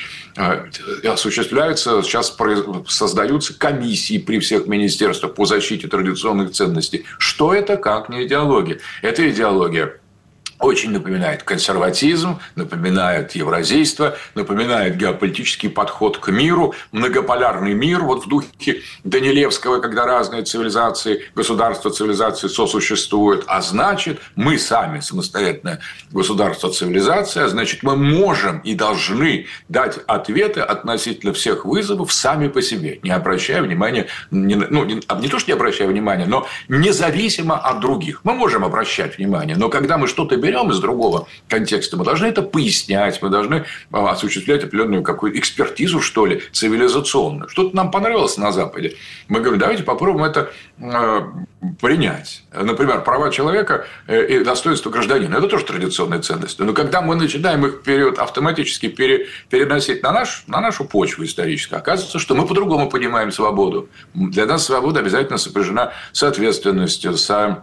Осуществляются, сейчас создаются комиссии при всех министерствах по защите традиционных ценностей. Что это, как не идеология? Это идеология очень напоминает консерватизм, напоминает евразийство, напоминает геополитический подход к миру, многополярный мир, вот в духе Данилевского, когда разные цивилизации, государства, цивилизации сосуществуют, а значит, мы сами самостоятельное государство, цивилизация, а значит, мы можем и должны дать ответы относительно всех вызовов сами по себе, не обращая внимания, не, ну, не, не то, что не обращая внимания, но независимо от других. Мы можем обращать внимание, но когда мы что-то берем, берем из другого контекста, мы должны это пояснять, мы должны осуществлять определенную какую-то экспертизу, что ли, цивилизационную. Что-то нам понравилось на Западе. Мы говорим, давайте попробуем это э, принять. Например, права человека и достоинство гражданина. Это тоже традиционные ценности. Но когда мы начинаем их период автоматически пере, переносить на, наш, на нашу почву историческую, оказывается, что мы по-другому понимаем свободу. Для нас свобода обязательно сопряжена с ответственностью, с,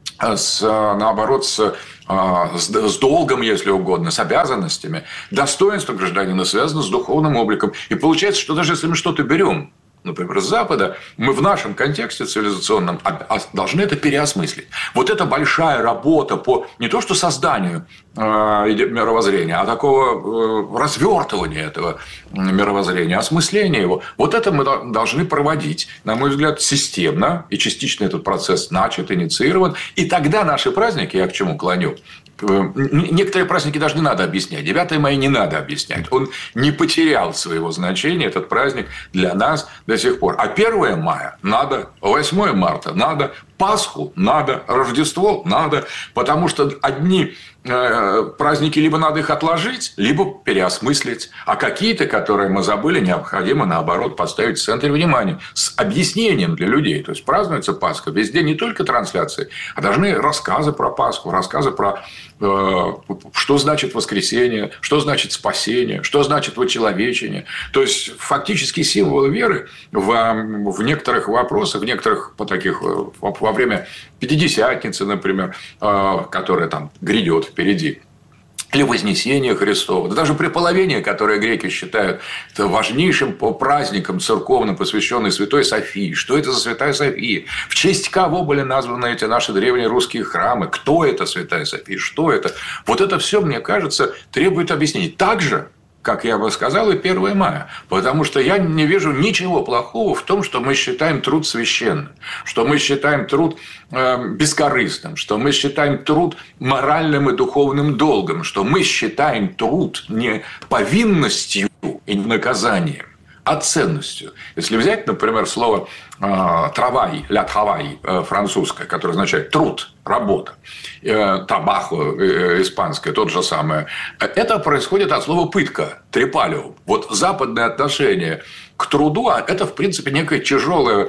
с, наоборот, с, с, с долгом, если угодно, с обязанностями. Достоинство гражданина связано с духовным обликом. И получается, что даже если мы что-то берем, например, с Запада, мы в нашем контексте цивилизационном должны это переосмыслить. Вот это большая работа по не то что созданию мировоззрения, а такого развертывания этого мировоззрения, осмысления его. Вот это мы должны проводить, на мой взгляд, системно. И частично этот процесс начат, инициирован. И тогда наши праздники, я к чему клоню, некоторые праздники даже не надо объяснять. девятое мая не надо объяснять. Он не потерял своего значения, этот праздник, для нас до сих пор. А первое мая надо, восьмое марта надо, Пасху надо, Рождество надо. Потому что одни праздники либо надо их отложить, либо переосмыслить. А какие-то, которые мы забыли, необходимо, наоборот, поставить в центре внимания с объяснением для людей. То есть празднуется Пасха. Везде не только трансляции, а должны рассказы про Пасху, рассказы про э, что значит воскресение, что значит спасение, что значит вочеловечение. То есть фактически символы веры в, в некоторых вопросах, в некоторых по таких во время Пятидесятницы, например, э, которая там грядет впереди, или Вознесение Христово, да даже преполовение, которое греки считают важнейшим праздником церковным, посвященный Святой Софии. Что это за Святая София? В честь кого были названы эти наши древние русские храмы? Кто это Святая София? Что это? Вот это все, мне кажется, требует объяснений. Так же, как я бы сказал, и первое мая. Потому что я не вижу ничего плохого в том, что мы считаем труд священным, что мы считаем труд э, бескорыстным, что мы считаем труд моральным и духовным долгом, что мы считаем труд не повинностью и наказанием, а ценностью. Если взять, например, слово э, «travail», «la travail» э, французское, которое означает «труд», «работа», э, «табахо» э, испанское, тот же самое, это происходит от слова «пытка», «трепалио». Вот западное отношение к труду – это, в принципе, некая тяжелая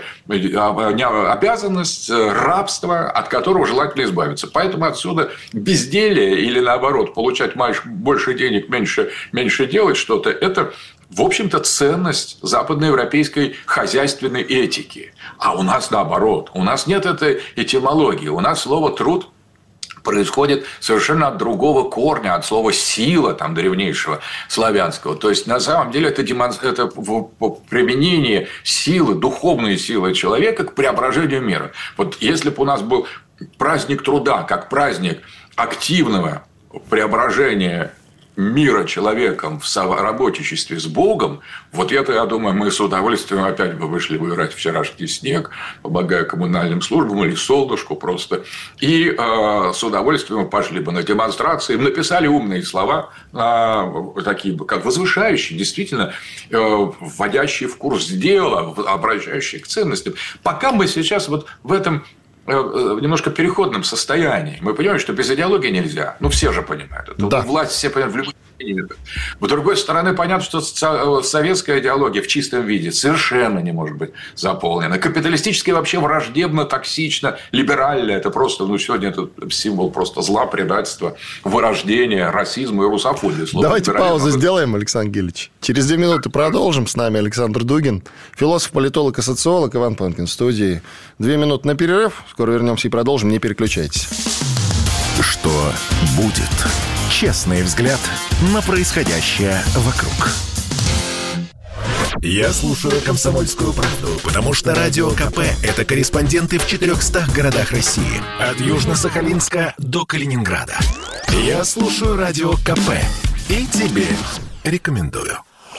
обязанность, рабство, от которого желательно избавиться. Поэтому отсюда безделие или, наоборот, получать больше денег, меньше, меньше делать что-то – это, в общем-то, ценность западноевропейской хозяйственной этики. А у нас наоборот. У нас нет этой этимологии. У нас слово «труд» происходит совершенно от другого корня, от слова «сила», там, древнейшего славянского. То есть, на самом деле, это, демон... это применение силы, духовной силы человека к преображению мира. Вот если бы у нас был праздник труда, как праздник активного преображения мира человеком в соработничестве с Богом, вот это, я думаю, мы с удовольствием опять бы вышли выбирать вчерашний снег, помогая коммунальным службам или солнышку просто, и э, с удовольствием пошли бы на демонстрации, написали умные слова, э, такие как возвышающие, действительно э, вводящие в курс дела, обращающие к ценностям. Пока мы сейчас вот в этом в немножко переходном состоянии. Мы понимаем, что без идеологии нельзя. Ну, все же понимают это. Да. Власть все понимают в любой степени. С другой стороны, понятно, что советская идеология в чистом виде совершенно не может быть заполнена. Капиталистическая вообще враждебно, токсично, либеральная. Это просто, ну, сегодня это символ просто зла, предательства, вырождения, расизма и русофобии. Давайте паузу сделаем, Александр Гильевич. Через две минуты продолжим. С нами Александр Дугин, философ, политолог и социолог, Иван Панкин в студии. Две минуты на перерыв. Скоро вернемся и продолжим. Не переключайтесь. Что будет? Честный взгляд на происходящее вокруг. Я слушаю «Комсомольскую правду», потому что Радио КП – это корреспонденты в четырехстах городах России. От Южно-Сахалинска до Калининграда. Я слушаю Радио КП и тебе рекомендую.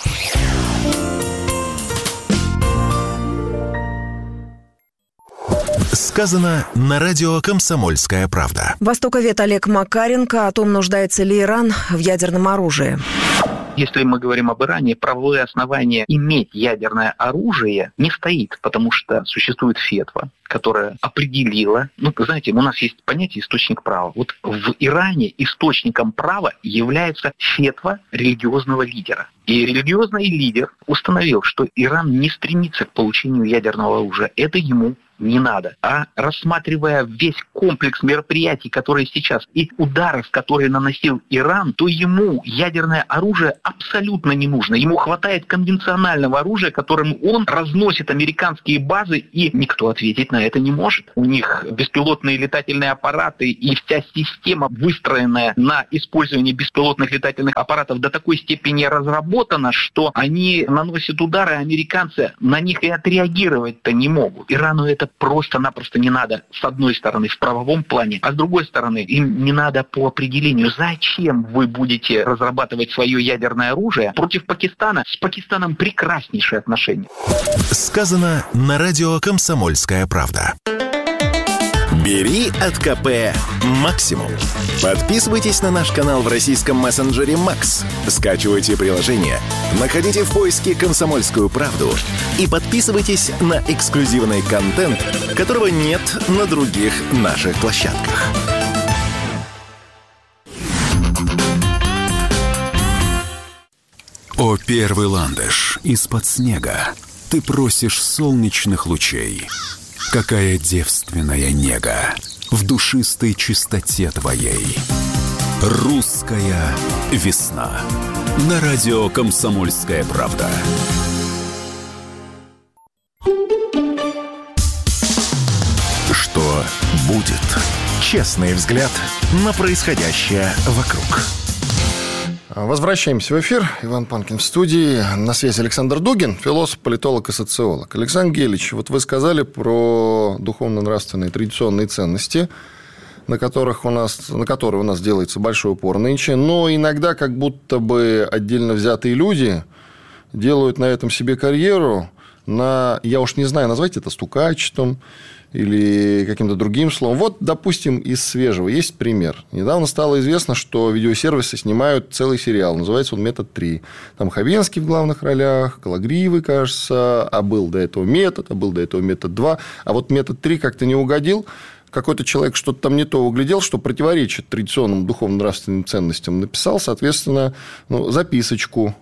Сказано на радио «Комсомольская правда». Востоковед Олег Макаренко о том, нуждается ли Иран в ядерном оружии. Если мы говорим об Иране, правовое основание иметь ядерное оружие не стоит, потому что существует фетва, которая определила, ну, знаете, у нас есть понятие источник права. Вот в Иране источником права является фетва религиозного лидера. И религиозный лидер установил, что Иран не стремится к получению ядерного оружия. Это ему не надо. А рассматривая весь комплекс мероприятий, которые сейчас, и ударов, которые наносил Иран, то ему ядерное оружие абсолютно не нужно. Ему хватает конвенционального оружия, которым он разносит американские базы, и никто ответить на это не может. У них беспилотные летательные аппараты и вся система, выстроенная на использовании беспилотных летательных аппаратов, до такой степени разработана, что они наносят удары, а американцы на них и отреагировать-то не могут. Ирану это просто-напросто не надо, с одной стороны, в правовом плане, а с другой стороны, им не надо по определению. Зачем вы будете разрабатывать свое ядерное оружие против Пакистана? С Пакистаном прекраснейшие отношения. Сказано на радио «Комсомольская правда». Бери от КП максимум. Подписывайтесь на наш канал в российском мессенджере Макс. Скачивайте приложение, находите в поиске «Комсомольскую правду» и подписывайтесь на эксклюзивный контент, которого нет на других наших площадках. О, первый ландыш из-под снега, ты просишь солнечных лучей. Какая девственная нега в душистой чистоте твоей. Русская весна. На радио «Комсомольская правда». Что будет? Честный взгляд на происходящее вокруг. Возвращаемся в эфир. Иван Панкин в студии. На связи Александр Дугин, философ, политолог и социолог. Александр Гелич, вот вы сказали про духовно-нравственные традиционные ценности, на которых у нас, на которые у нас делается большой упор нынче, но иногда как будто бы отдельно взятые люди делают на этом себе карьеру, на, я уж не знаю, назвать это стукачеством или каким-то другим словом. Вот, допустим, из свежего есть пример. Недавно стало известно, что видеосервисы снимают целый сериал. Называется он «Метод три». Там Хабенский в главных ролях, Кологривый, кажется, а был до этого «Метод», а был до этого «Метод два». А вот «Метод три» как-то не угодил. Какой-то человек что-то там не то углядел, что противоречит традиционным духовно-нравственным ценностям. Написал, соответственно, ну, записочку.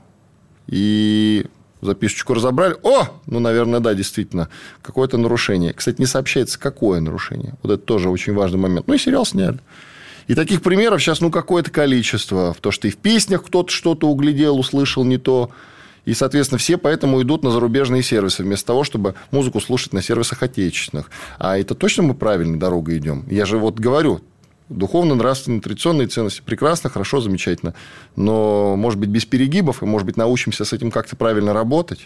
И... записочку разобрали. О! Ну, наверное, да, действительно. Какое-то нарушение. Кстати, не сообщается, какое нарушение. Вот это тоже очень важный момент. Ну, и сериал сняли. И таких примеров сейчас, ну, какое-то количество. То, что и в песнях кто-то что-то углядел, услышал не то. И, соответственно, все поэтому идут на зарубежные сервисы, вместо того, чтобы музыку слушать на сервисах отечественных. А это точно мы правильной дорогой идем? Я же вот говорю... Духовно-нравственные, традиционные ценности прекрасно, хорошо, замечательно. Но, может быть, без перегибов, и, может быть, научимся с этим как-то правильно работать?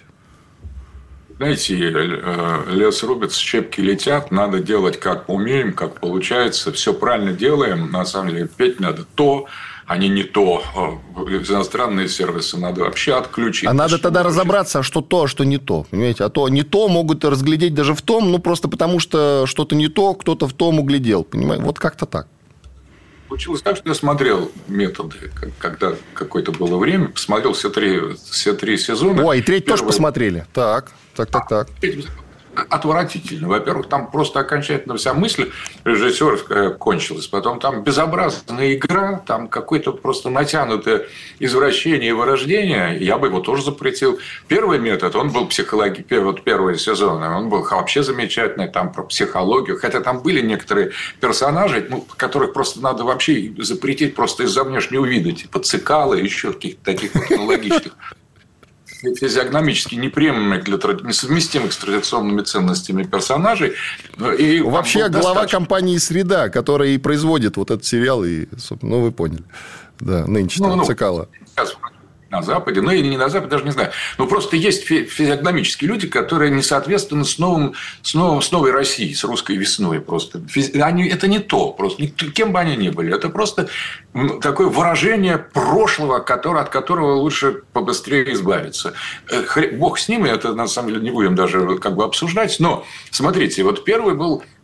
Знаете, лес рубится, щепки летят. Надо делать, как умеем, как получается. Все правильно делаем. На самом деле, петь надо то, а не не то. Иностранные сервисы надо вообще отключить. А надо тогда вообще разобраться, что то, а что не то. Понимаете? А то не то могут разглядеть даже в том, ну, просто потому что что-то не то, кто-то в том углядел. Понимаете? Вот как-то так. Получилось так, что я смотрел «Методы», когда какое-то было время, посмотрел все три, все три сезона. Ой, и треть Первый... тоже посмотрели. Так, так, так, так. Отвратительно. Во-первых, там просто окончательно вся мысль режиссера кончилась. Потом там безобразная игра, там какое-то просто натянутое извращение и вырождение. Я бы его тоже запретил. Первый метод, он был психологический, вот первый сезон, он был вообще замечательный, там про психологию. Хотя там были некоторые персонажи, ну, которых просто надо вообще запретить просто из-за внешнего вида. Типа Цикала и еще каких-то таких аналогичных. Физиогномически неприемлемых, для, несовместимых с традиционными ценностями персонажей. И вообще глава достаточно... компании «Среда», которая и производит вот этот сериал, и, ну, вы поняли. Да, нынче ну, ну, Цикало. На Западе, ну, или не на Западе, даже не знаю. Но просто есть физиогномические люди, которые не соответствуют с, новым, с, новым, с новой Россией, с русской весной. Просто. Они, это не то. Просто. Кем бы они ни были. Это просто такое выражение прошлого, которое, от которого лучше побыстрее избавиться. Бог с ним, это на самом деле не будем даже как бы обсуждать. Но, смотрите, вот первый был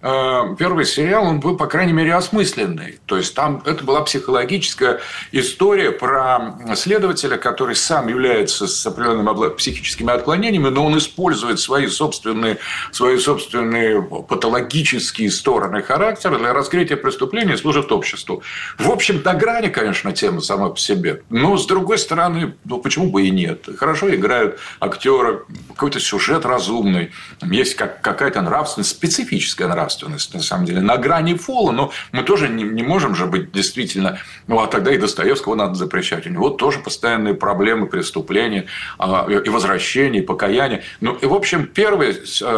первый сериал, он был, по крайней мере, осмысленный. То есть, там это была психологическая история про следователя, который сам является с определенными психическими отклонениями, но он использует свои собственные, свои собственные патологические стороны характера для раскрытия преступления и служит обществу. В общем, на грани, конечно, тема сама по себе. Но, с другой стороны, ну, почему бы и нет? Хорошо играют актеры, какой-то сюжет разумный, есть как, какая-то нравственность, специфическая нравственность. На самом деле, на грани фола, но мы тоже не, не можем же быть действительно... Ну, а тогда и Достоевского надо запрещать. У него тоже постоянные проблемы, преступления, и возвращения, и покаяния. Ну, и, в общем, первый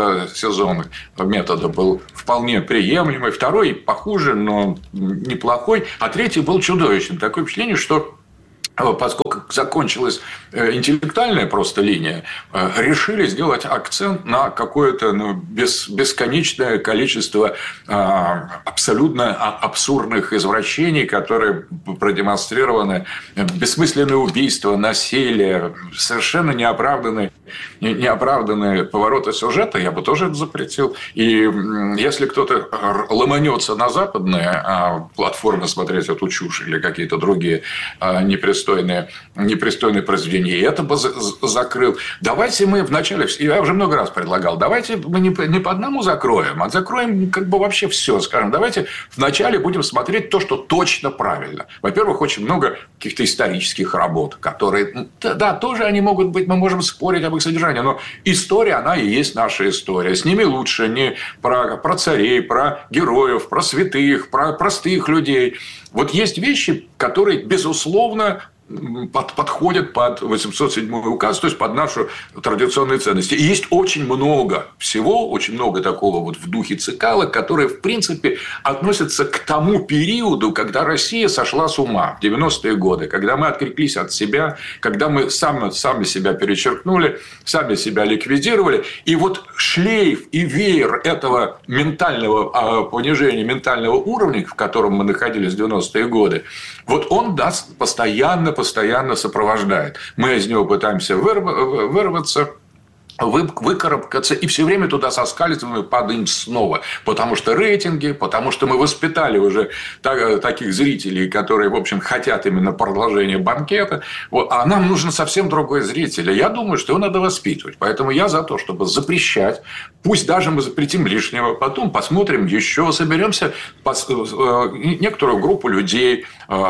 сезон метода был вполне приемлемый, второй похуже, но неплохой, а третий был чудовищным. Такое впечатление, что поскольку закончилась интеллектуальная просто линия, решили сделать акцент на какое-то ну, бес, бесконечное количество а, абсолютно абсурдных извращений, которые продемонстрированы, бессмысленные убийства, насилие, совершенно неоправданные, неоправданные повороты сюжета, я бы тоже это запретил. И если кто-то ломанется на западные платформы смотреть эту чушь или какие-то другие непристойные Непристойные, непристойные произведения, и это бы закрыл. Давайте мы вначале, я уже много раз предлагал, давайте мы не, не по одному закроем, а закроем как бы вообще все. Скажем, давайте вначале будем смотреть то, что точно правильно. Во-первых, очень много каких-то исторических работ, которые, да, тоже они могут быть, мы можем спорить об их содержании, но история, она и есть наша история. С ними лучше не про, про царей, про героев, про святых, про простых людей. Вот есть вещи, которые, безусловно, под, подходят под восемьсот седьмой указ, то есть под нашу традиционные ценности. И есть очень много всего, очень много такого вот в духе Цикало, которые, в принципе, относятся к тому периоду, когда Россия сошла с ума в девяностые годы, когда мы отреклись от себя, когда мы сами, сами себя перечеркнули, сами себя ликвидировали. И вот шлейф и веер этого ментального понижения, ментального уровня, в котором мы находились в девяностые годы, вот он нас постоянно, постоянно сопровождает. Мы из него пытаемся вырваться, выкарабкаться, и все время туда соскальзываем и падаем снова. Потому что рейтинги, потому что мы воспитали уже таких зрителей, которые, в общем, хотят именно продолжения банкета. Вот. А нам нужен совсем другой зритель. Я думаю, что его надо воспитывать. Поэтому я за то, чтобы запрещать. Пусть даже мы запретим лишнего. Потом посмотрим еще, соберемся некоторую группу людей,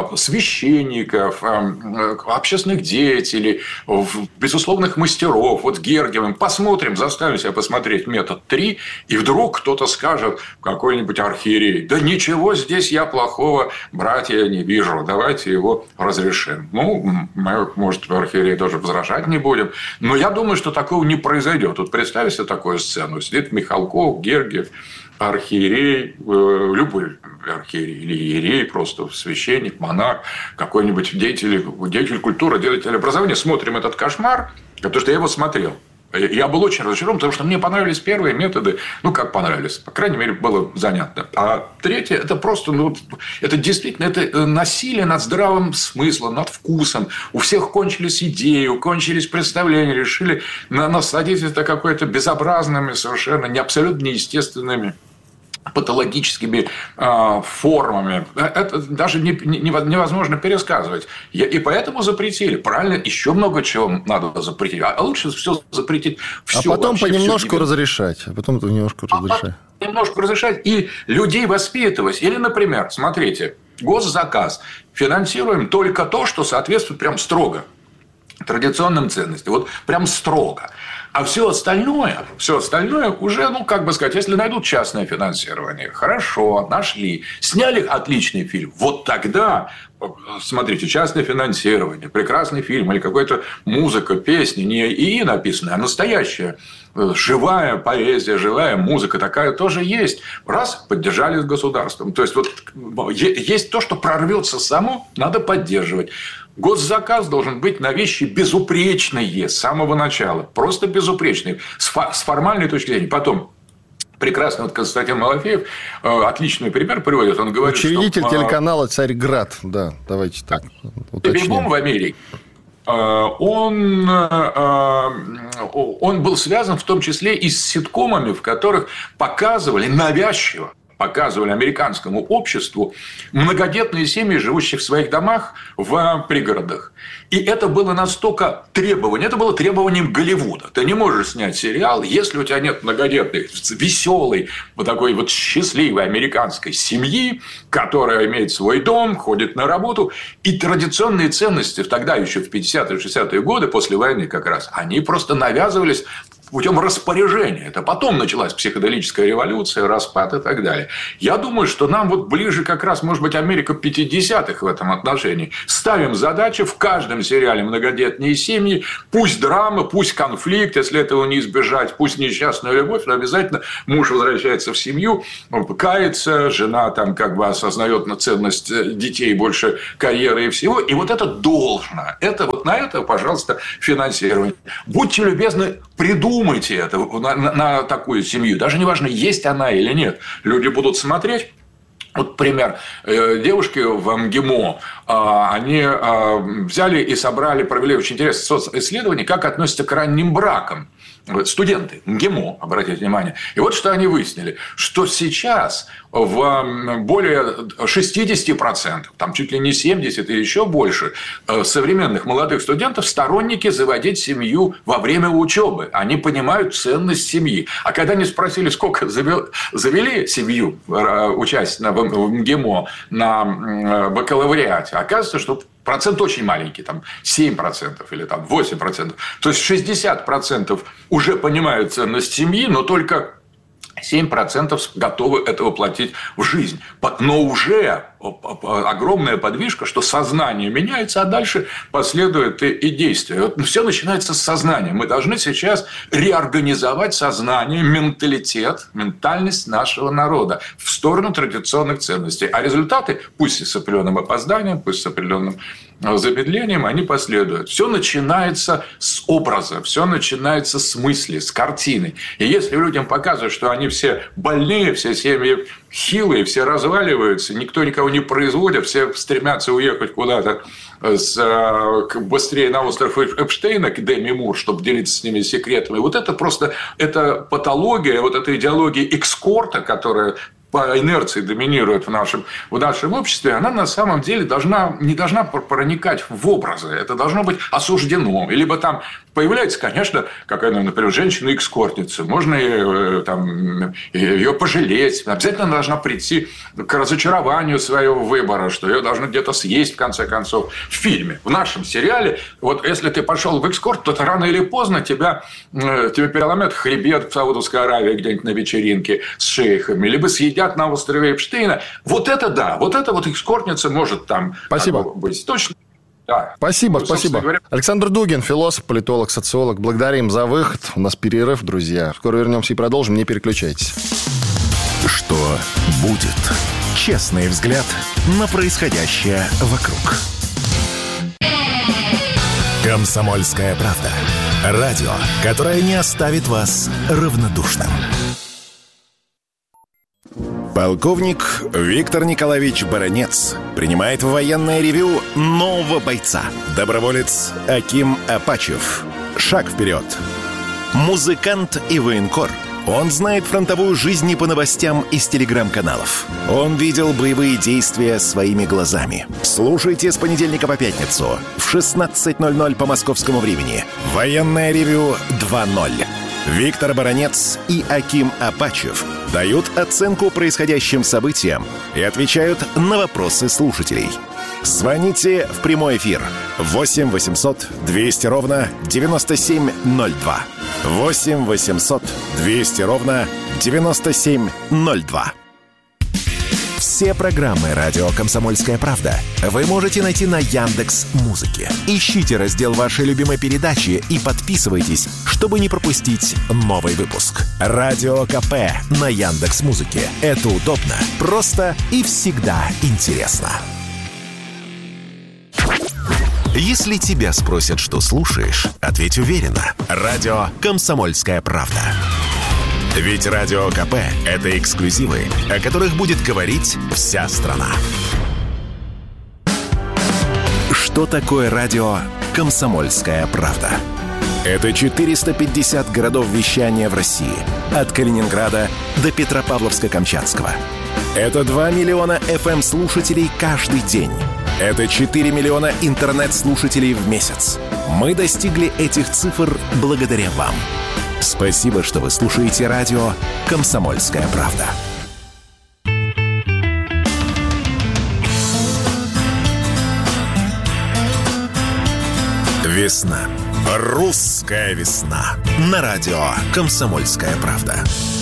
священников, общественных деятелей, безусловных мастеров. Вот Гергиевым. Посмотрим, заставим себя посмотреть метод три, и вдруг кто-то скажет, какой-нибудь архиерей: да ничего здесь я плохого, братья, не вижу, давайте его разрешим. Ну, мы, может, архиерей тоже возражать не будем, но я думаю, что такого не произойдет. Вот представь себе такую сцену. Сидит Михалков, Гергиев, архиерей, любой архиерей или иерей, просто священник, монах, какой-нибудь деятель, деятель культуры, деятель образования. Смотрим этот кошмар, потому что я его смотрел. Я был очень разочарован, потому что мне понравились первые методы. Ну, как понравились? По крайней мере, было занятно. А третье – это просто, ну, это действительно это насилие над здравым смыслом, над вкусом. У всех кончились идеи, кончились представления, решили насадить это какое-то безобразными, совершенно не абсолютно неестественными патологическими э, формами. Это даже не, не, невозможно пересказывать. И поэтому запретили. Правильно, еще много чего надо запретить. А лучше все запретить. Все, а потом вообще, понемножку все разрешать. А потом понемножку а разрешать. Немножко разрешать и людей воспитывать. Или, например, смотрите, госзаказ. Финансируем только то, что соответствует прям строго традиционным ценностям. Вот прям строго. А все остальное, все остальное уже, ну, как бы сказать, если найдут частное финансирование, хорошо, нашли, сняли отличный фильм, вот тогда, смотрите, частное финансирование, прекрасный фильм или какая-то музыка, песни, не ИИ написанная, а настоящая, живая поэзия, живая музыка такая тоже есть. Раз, поддержали с государством. То есть, вот есть то, что прорвется само, надо поддерживать. Госзаказ должен быть на вещи безупречные с самого начала. Просто безупречные. С, фо- с формальной точки зрения. Потом, прекрасно, вот Константин Малафеев э, отличный пример приводит. Он говорит, учредитель что, телеканала «Царьград». Да, давайте так. Бибом в Америке. он, он был связан в том числе и с ситкомами, в которых показывали навязчиво, показывали американскому обществу многодетные семьи, живущие в своих домах в пригородах. И это было настолько требование, это было требованием Голливуда. Ты не можешь снять сериал, если у тебя нет многодетной, веселой, вот такой вот счастливой американской семьи, которая имеет свой дом, ходит на работу. И традиционные ценности тогда еще в пятидесятые, шестидесятые годы, после войны как раз, они просто навязывались путем распоряжения. Это потом началась психоделическая революция, распад и так далее. Я думаю, что нам вот ближе как раз, может быть, Америка пятидесятых в этом отношении. Ставим задачу в каждом сериале многодетные семьи, пусть драма, пусть конфликт, если этого не избежать, пусть несчастная любовь, но обязательно муж возвращается в семью, он кается, жена там как бы осознает на ценность детей больше карьеры и всего. И вот это должно. Это вот на это, пожалуйста, финансирование. Будьте любезны, придумайте Думайте это на, на, на такую семью. Даже не важно, есть она или нет. Люди будут смотреть. Вот пример. Девушки в МГИМО, они взяли и собрали, провели очень интересное социсследование, как относятся к ранним бракам. Студенты МГИМО, обратите внимание. И вот что они выяснили, что сейчас в более шестьдесят процентов, там чуть ли не семьдесят процентов или еще больше современных молодых студентов сторонники заводить семью во время учебы. Они понимают ценность семьи. А когда они спросили, сколько завели семью, участие в МГИМО на бакалавриате, оказывается, что процент очень маленький, там семь процентов или там восемь процентов. То есть шестьдесят процентов уже понимают ценность семьи, но только семь процентов готовы это воплотить в жизнь. Но уже огромная подвижка, что сознание меняется, а дальше последует и действие. Вот все начинается с сознания. Мы должны сейчас реорганизовать сознание, менталитет, ментальность нашего народа в сторону традиционных ценностей. А результаты, пусть и с определенным опозданием, пусть с определенным замедлением, они последуют. Все начинается с образа, все начинается с мысли, с картины. И если людям показывают, что они все больные, все семьи хилые, все разваливаются, никто никого не производит, все стремятся уехать куда-то с, быстрее на остров Эпштейна к Деми Мур, чтобы делиться с ними секретами. Вот это просто это патология, вот эта идеология экскорта, которая по инерции доминирует в нашем, в нашем обществе, она на самом деле должна, не должна проникать в образы. Это должно быть осуждено. Либо там появляется, конечно, какая-то, например, женщина-экскортница. Можно ее, там, ее пожалеть. Обязательно она должна прийти к разочарованию своего выбора, что ее должны где-то съесть, в конце концов. В фильме, в нашем сериале, вот если ты пошел в экскорт, то рано или поздно тебя, тебя переломят хребет в Саудовской Аравии где-нибудь на вечеринке с шейхами, либо съедят на острове Эпштейна. Вот это да, вот это вот экскортница может там Спасибо. быть. Точно. Да. Спасибо, ну, спасибо. Говоря... Александр Дугин, философ, политолог, социолог. Благодарим за выход. У нас перерыв, друзья. Скоро вернемся и продолжим. Не переключайтесь. Что будет? Честный взгляд на происходящее вокруг. «Комсомольская правда». Радио, которое не оставит вас равнодушным. Полковник Виктор Николаевич Баранец принимает в военное ревю нового бойца. Доброволец Аким Апачев. Шаг вперед. Музыкант и военкор. Он знает фронтовую жизнь не по новостям из телеграм-каналов. Он видел боевые действия своими глазами. Слушайте с понедельника по пятницу в шестнадцать ноль ноль по московскому времени. Военное ревю два ноль. Виктор Баранец и Аким Апачев дают оценку происходящим событиям и отвечают на вопросы слушателей. Звоните в прямой эфир восемь восемьсот двести ровно девяносто семь ноль два. восемь восемьсот двести ровно девяносто семь ноль два. Все программы «Радио Комсомольская правда» вы можете найти на Яндекс.Музыке. Ищите раздел вашей любимой передачи и подписывайтесь, чтобы не пропустить новый выпуск. Радио КП на Яндекс.Музыке. Это удобно, просто и всегда интересно. Если тебя спросят, что слушаешь, ответь уверенно. Радио «Комсомольская правда». Ведь Радио КП – это эксклюзивы, о которых будет говорить вся страна. Что такое радио «Комсомольская правда». Это четыреста пятьдесят городов вещания в России. От Калининграда до Петропавловска-Камчатского. Это два миллиона эф эм-слушателей каждый день. Это четыре миллиона интернет-слушателей в месяц. Мы достигли этих цифр благодаря вам. Спасибо, что вы слушаете радио «Комсомольская правда». Весна. Русская весна. На радио «Комсомольская правда».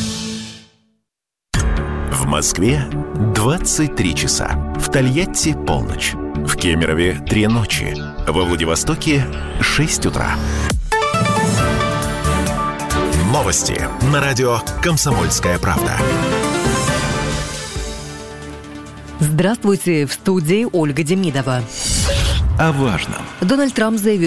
В Москве двадцать три часа. В Тольятти полночь. В Кемерове три ночи. Во Владивостоке шесть утра. Новости на радио «Комсомольская правда». Здравствуйте, в студии Ольга Демидова. О важном. Дональд Трамп заявил,